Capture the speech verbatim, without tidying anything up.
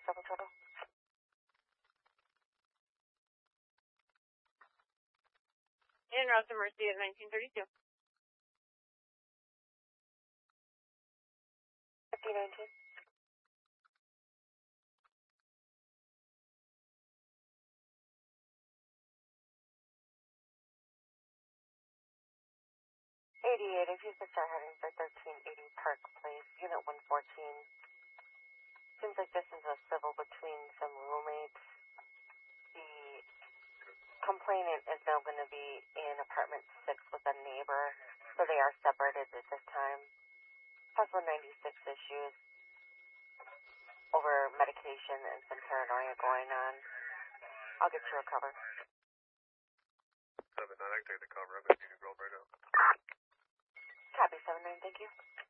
double total. En route to Mercy at nineteen thirty-two. fifty nineteen. eighty-eight, if you could start heading for thirteen eighty Park Place, Unit one fourteen. Seems like this is a civil between some roommates. The complainant is now going to be in apartment six with a neighbor, so they are separated at this time. Possible ninety-six issues over medication and some paranoia going on. I'll get you a cover. seven nine, I can take the cover. I'm going to need a girl right now. Copy, seven nine, thank you.